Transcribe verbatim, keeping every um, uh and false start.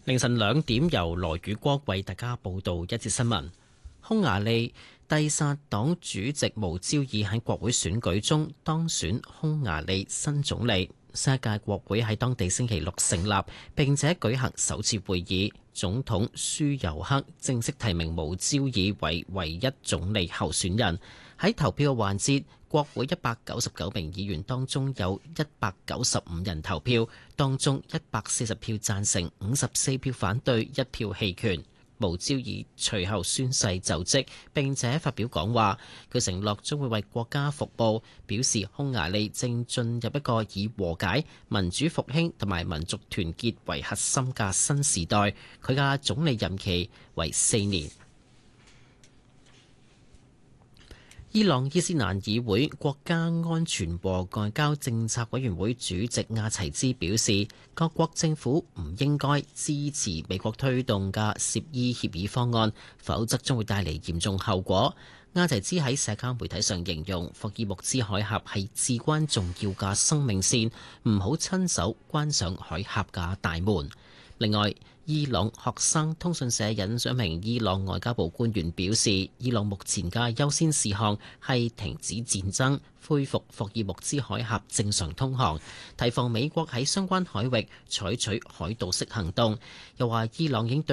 凌晨兩點，由羅宇光為大家報道一節新聞。匈牙利蒂薩黨主席無焦爾喺國會選舉中當選匈牙利新總理。新一屆國會喺當地星期六成立，並且舉行首次會議。總統舒尤克正式提名無焦爾為唯一總理候選人。喺投票嘅環節，國會一百九十九名議員當中有一百九十五人投票，當中一百四十票贊成，五十四票反對，一票棄權。無焦爾隨後宣誓就職，並且發表講話。佢承諾將會為國家服務，表示匈牙利正進入一個以和解、民主復興同埋民族團結為核心嘅新時代。佢嘅總理任期為四年。伊朗伊斯蘭議會國家安全和外交政策委員會主席亞齊茲表示，各國政府唔應該支持美國推動嘅涉伊協議方案，否則將會帶嚟嚴重後果。亞齊茲喺社交媒體上形容霍爾木茲海峽係至關重要嘅生命線，唔好親手關上海峽嘅大門。另外，伊朗學生通訊社引述一名伊朗外交部官員表示，伊朗目前嘅優先事項係停止戰爭，恢復霍爾木茲海峽正常通航，提防美國喺相關海域採取海盜式行動。又話伊朗已經對